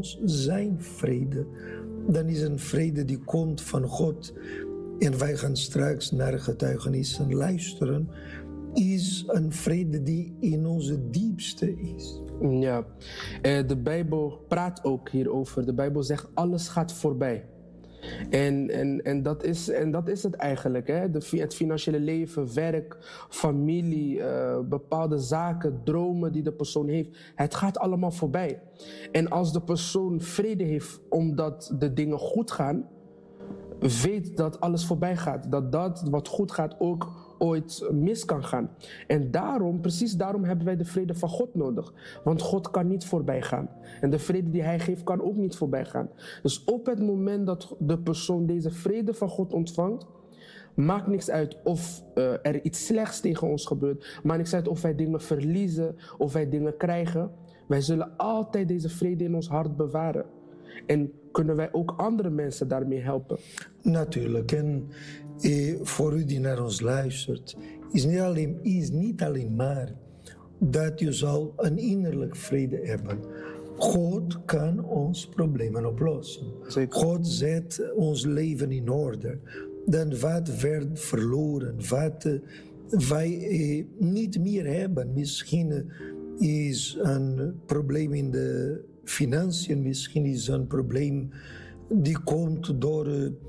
ons zijn vrede. Dan is een vrede die komt van God. En wij gaan straks naar getuigenissen luisteren. Is een vrede die in onze diepste is. Ja, de Bijbel praat ook hierover. De Bijbel zegt alles gaat voorbij. En dat is het eigenlijk. Hè? Het financiële leven, werk, familie, bepaalde zaken, dromen die de persoon heeft. Het gaat allemaal voorbij. En als de persoon vrede heeft omdat de dingen goed gaan, weet dat alles voorbij gaat. Dat wat goed gaat ook ooit mis kan gaan. En precies daarom hebben wij de vrede van God nodig. Want God kan niet voorbij gaan. En de vrede die hij geeft kan ook niet voorbij gaan. Dus op het moment dat de persoon deze vrede van God ontvangt, maakt niks uit of er iets slechts tegen ons gebeurt. Maakt niks uit of wij dingen verliezen, of wij dingen krijgen. Wij zullen altijd deze vrede in ons hart bewaren. En kunnen wij ook andere mensen daarmee helpen? Natuurlijk. En voor u die naar ons luistert, is niet alleen maar dat je zal een innerlijk vrede hebben. God kan ons problemen oplossen. Zeker. God zet ons leven in orde. Dan wat werd verloren, wat wij niet meer hebben. Misschien is een probleem in de financiën, misschien is een probleem die komt door,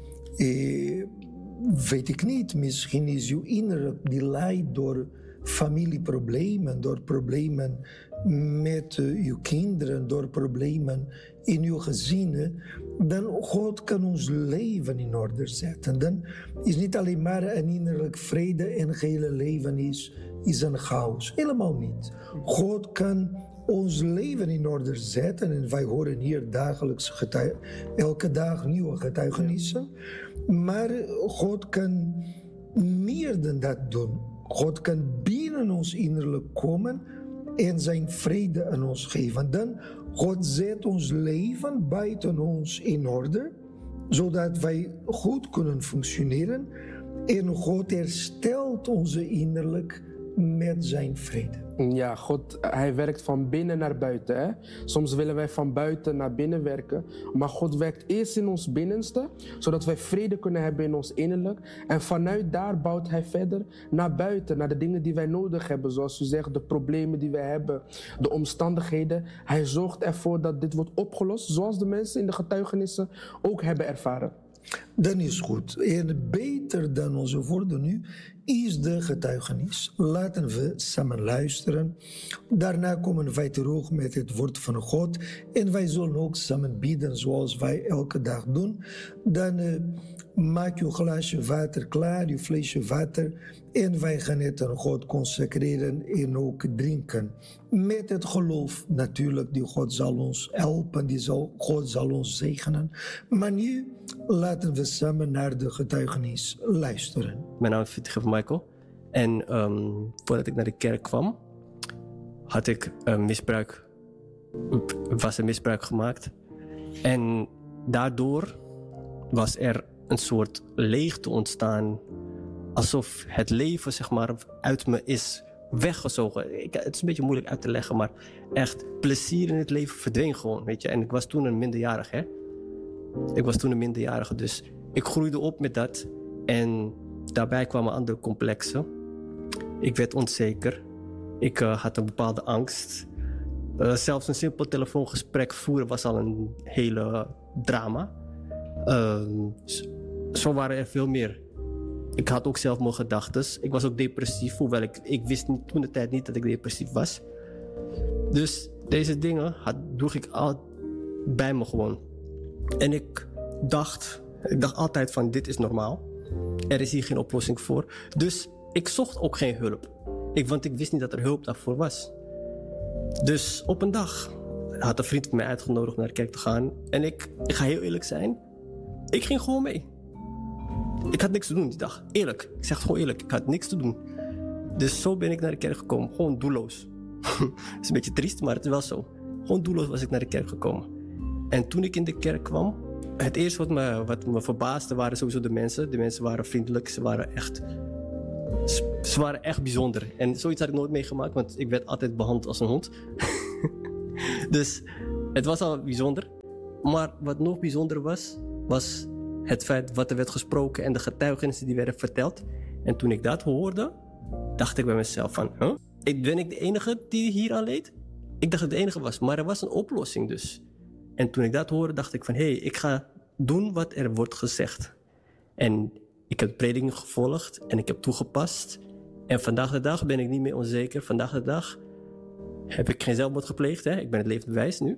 weet ik niet, misschien is uw innerlijk die leidt door familieproblemen, door problemen met uw kinderen, door problemen in uw gezinnen, dan God kan ons leven in orde zetten. Dan is niet alleen maar een innerlijk vrede en het hele leven is een chaos. Helemaal niet. God kan ons leven in orde zetten en wij horen hier dagelijks elke dag nieuwe getuigenissen. Maar God kan meer dan dat doen. God kan binnen ons innerlijk komen en zijn vrede aan ons geven. Dan God zet ons leven buiten ons in orde, zodat wij goed kunnen functioneren. En God herstelt onze innerlijk met zijn vrede. Ja, God, hij werkt van binnen naar buiten. Hè? Soms willen wij van buiten naar binnen werken. Maar God werkt eerst in ons binnenste, zodat wij vrede kunnen hebben in ons innerlijk. En vanuit daar bouwt hij verder naar buiten, naar de dingen die wij nodig hebben. Zoals u zegt, de problemen die wij hebben, de omstandigheden. Hij zorgt ervoor dat dit wordt opgelost, zoals de mensen in de getuigenissen ook hebben ervaren. Dan is goed. En beter dan onze woorden nu is de getuigenis. Laten we samen luisteren. Daarna komen wij terug met het woord van God. En wij zullen ook samen bidden zoals wij elke dag doen. Dan maak je glaasje water klaar, je flesje water. En wij gaan het aan God consecreren en ook drinken. Met het geloof natuurlijk, die God zal ons helpen, God zal ons zegenen. Maar nu laten we samen naar de getuigenis luisteren. Mijn naam is Vittige Michael. En voordat ik naar de kerk kwam, had ik was er misbruik gemaakt. En daardoor was er een soort leegte ontstaan. Alsof het leven, zeg maar, uit me is weggezogen. Het is een beetje moeilijk uit te leggen, maar echt plezier in het leven verdween gewoon, weet je. En ik was toen een minderjarige, hè. Ik was toen een minderjarige, dus ik groeide op met dat. En daarbij kwamen andere complexen. Ik werd onzeker. Ik had een bepaalde angst. Zelfs een simpel telefoongesprek voeren was al een hele drama. Zo waren er veel meer. Ik had ook zelfmoordgedachten. Ik was ook depressief, hoewel ik wist toen de tijd niet dat ik depressief was. Dus deze dingen droeg ik al bij me gewoon. En ik dacht altijd van, dit is normaal. Er is hier geen oplossing voor. Dus ik zocht ook geen hulp. Want ik wist niet dat er hulp daarvoor was. Dus op een dag had een vriend mij uitgenodigd naar de kerk te gaan. En ik ga heel eerlijk zijn, ik ging gewoon mee. Ik had niks te doen die dag. Eerlijk. Ik zeg het gewoon eerlijk. Ik had niks te doen. Dus zo ben ik naar de kerk gekomen. Gewoon doelloos. Het is een beetje triest, maar het is wel zo. Gewoon doelloos was ik naar de kerk gekomen. En toen ik in de kerk kwam, het eerste wat me verbaasde waren sowieso de mensen. De mensen waren vriendelijk. Ze waren echt bijzonder. En zoiets had ik nooit meegemaakt, want ik werd altijd behandeld als een hond. Dus het was al bijzonder. Maar wat nog bijzonder was het feit wat er werd gesproken en de getuigenissen die werden verteld. En toen ik dat hoorde, dacht ik bij mezelf van, ben ik de enige die hier aan leed? Ik dacht dat ik de enige was, maar er was een oplossing dus. En toen ik dat hoorde, dacht ik van, ik ga doen wat er wordt gezegd. En ik heb de prediking gevolgd en ik heb toegepast. En vandaag de dag ben ik niet meer onzeker. Vandaag de dag heb ik geen zelfmoord gepleegd. Hè? Ik ben het levend bewijs nu.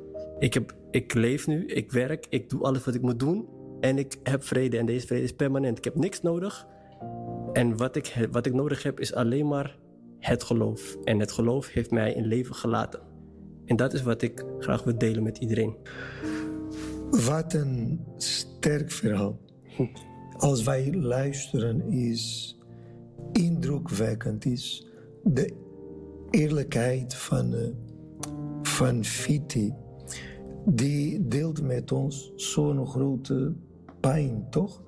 Ik leef nu, ik werk, ik doe alles wat ik moet doen. En ik heb vrede en deze vrede is permanent. Ik heb niks nodig. En wat ik nodig heb is alleen maar het geloof. En het geloof heeft mij in leven gelaten. En dat is wat ik graag wil delen met iedereen. Wat een sterk verhaal. Als wij luisteren is indrukwekkend. Is de eerlijkheid van Fiti. Die deelt met ons zo'n grote pijn, toch?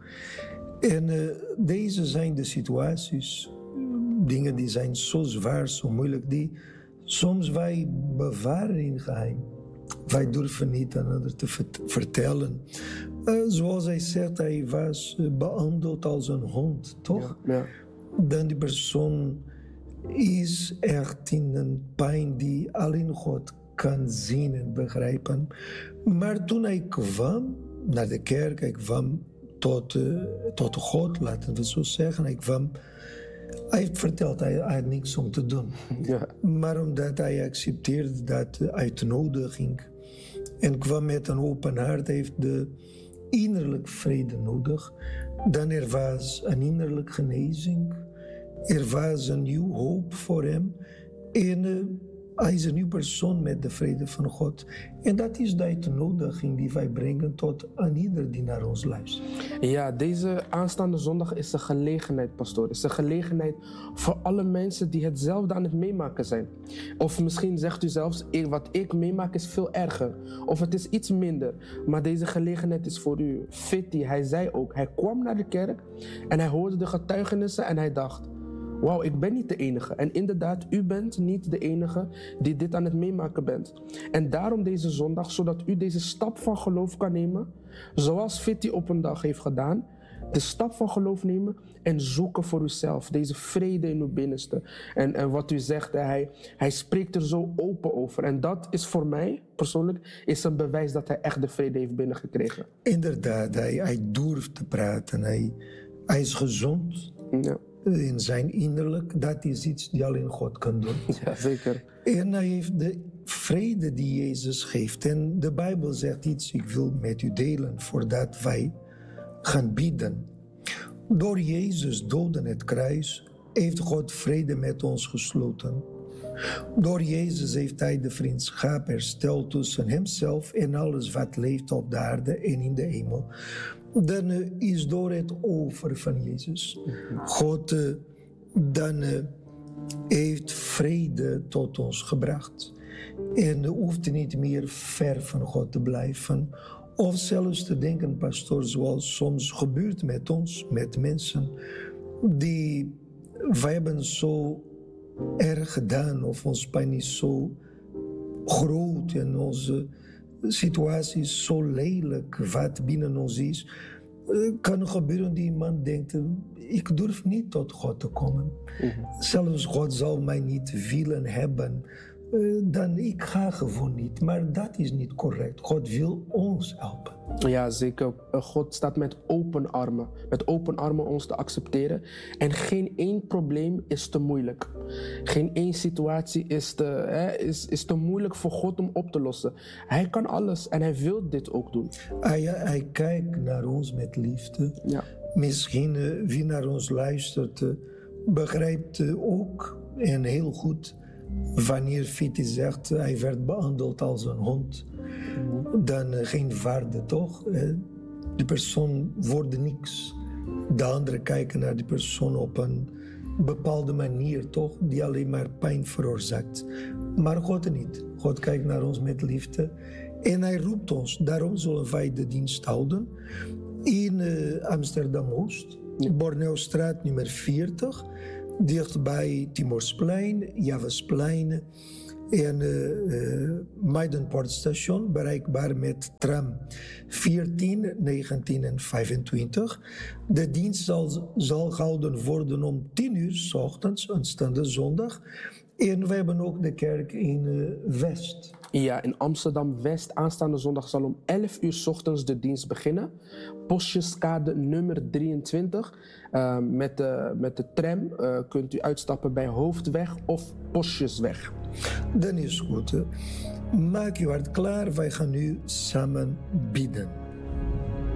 En deze zijn de situaties, dingen die zijn zo zwaar, zo moeilijk, die soms wij bewaren in geheim. Wij durven niet aan anderen te vertellen. Zoals hij zegt, hij was behandeld als een hond, toch? Ja. Dan die persoon is echt in een pijn die alleen God kan zien en begrijpen. Maar toen hij kwam naar de kerk, hij kwam tot God, laten we zo zeggen. Hij heeft verteld, hij had niks om te doen. Ja. Maar omdat hij accepteerde dat uitnodiging en kwam met een open hart, heeft de innerlijke vrede nodig. Dan er was een innerlijke genezing. Er was een nieuw hoop voor hem. En hij is een nieuw persoon met de vrede van God. En dat is de uitnodiging die wij brengen tot een ieder die naar ons luistert. Ja, deze aanstaande zondag is een gelegenheid, pastoor. Het is een gelegenheid voor alle mensen die hetzelfde aan het meemaken zijn. Of misschien zegt u zelfs, wat ik meemaak is veel erger. Of het is iets minder. Maar deze gelegenheid is voor u. Fiti, hij zei ook, hij kwam naar de kerk en hij hoorde de getuigenissen en hij dacht, wauw, ik ben niet de enige. En inderdaad, u bent niet de enige die dit aan het meemaken bent. En daarom deze zondag, zodat u deze stap van geloof kan nemen, zoals Fiti op een dag heeft gedaan, de stap van geloof nemen en zoeken voor uzelf. Deze vrede in uw binnenste. En wat u zegt, hij spreekt er zo open over. En dat is voor mij persoonlijk is een bewijs dat hij echt de vrede heeft binnengekregen. Inderdaad, hij durft te praten. Hij is gezond. Ja. In zijn innerlijk, dat is iets die alleen God kan doen. Ja, zeker. En hij heeft de vrede die Jezus geeft. En de Bijbel zegt iets, ik wil met u delen, voordat wij gaan bidden. Door Jezus dood aan het kruis heeft God vrede met ons gesloten. Door Jezus heeft hij de vriendschap hersteld tussen hemzelf en alles wat leeft op de aarde en in de hemel. Dan is door het offer van Jezus God dan heeft vrede tot ons gebracht. En hoeft niet meer ver van God te blijven. Of zelfs te denken, pastoor, zoals soms gebeurt met ons, met mensen wij hebben zo erg gedaan, of ons pijn is zo groot en onze situatie is zo lelijk wat binnen ons is. Kan gebeuren dat iemand denkt, ik durf niet tot God te komen. Zelfs God zal mij niet willen hebben. Dan ik ga gewoon niet. Maar dat is niet correct. God wil ons helpen. Ja, zeker. God staat met open armen. Met open armen ons te accepteren. En geen één probleem is te moeilijk. Geen één situatie is te moeilijk voor God om op te lossen. Hij kan alles en hij wil dit ook doen. Hij kijkt naar ons met liefde. Ja. Misschien wie naar ons luistert, begrijpt ook en heel goed wanneer Fiti zegt, hij werd behandeld als een hond. Dan geen waarde, toch? Die persoon wordt niks. De anderen kijken naar die persoon op een bepaalde manier, toch? Die alleen maar pijn veroorzaakt. Maar God niet. God kijkt naar ons met liefde en hij roept ons. Daarom zullen wij de dienst houden in Amsterdam-Oost, Borneostraat nummer 40, dicht bij Timorsplein, Javasplein. En Maidenpoortstation, bereikbaar met tram 14, 19 en 25. De dienst zal gehouden worden om 10 uur 's ochtends, aanstaande zondag. En we hebben ook de kerk in West. Ja, in Amsterdam-West aanstaande zondag zal om 11 uur 's ochtends de dienst beginnen. Postjeskade nummer 23. Met de tram kunt u uitstappen bij Hoofdweg of Postjesweg. Dan is goed. Maak je hart klaar, wij gaan nu samen bidden.